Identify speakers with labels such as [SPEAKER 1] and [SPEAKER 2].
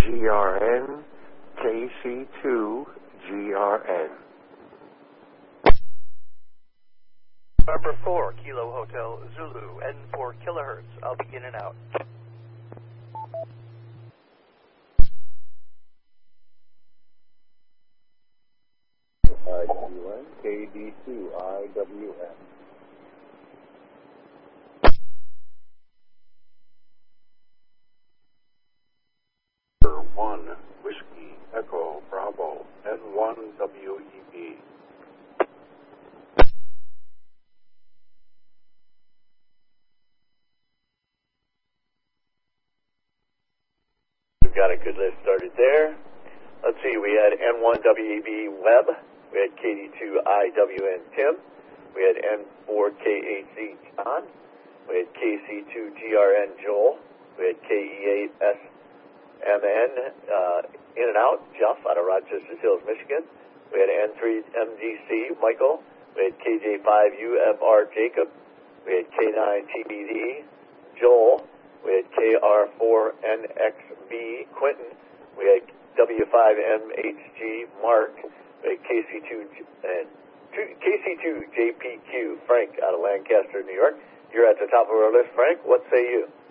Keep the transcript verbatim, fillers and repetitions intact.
[SPEAKER 1] G R N, K C two, G R N.
[SPEAKER 2] Number four, Kilo Hotel Zulu, N four kilohertz. I'll be in and out.
[SPEAKER 3] I W N, K D two, I W N.
[SPEAKER 1] one, Whiskey, Echo, Bravo, N one W E B.
[SPEAKER 4] We've got a good list started there. Let's see, we had N one W E B Webb, we had K D two I W N Tim, we had N four K A C John, we had K C two G R N Joel, we had K E eight S M N uh, in and out Jeff out of Rochester Hills, Michigan. We had N three M G C Michael, we had K J five U F R Jacob, we had K nine T B D Joel, we had K R four N X B Quentin, we had W five M H G Mark, we had K C two and K C two J P Q Frank out of Lancaster, New York. You're at the top of our list, Frank. What say you?